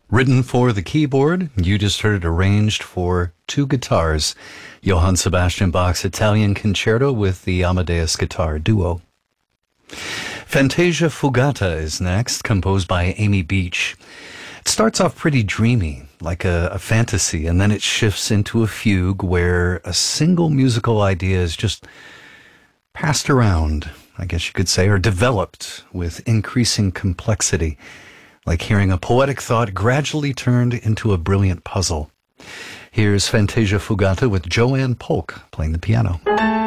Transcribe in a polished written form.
Written for the keyboard, you just heard it arranged for two guitars. Johann Sebastian Bach's Italian Concerto with the Amadeus Guitar Duo. Fantasia Fugata is next, composed by Amy Beach. It starts off pretty dreamy, like a fantasy, and then it shifts into a fugue where a single musical idea is just passed around, I guess you could say, or developed with increasing complexity, like hearing a poetic thought gradually turned into a brilliant puzzle. Here's Fantasia Fugata with Joanne Polk playing the piano.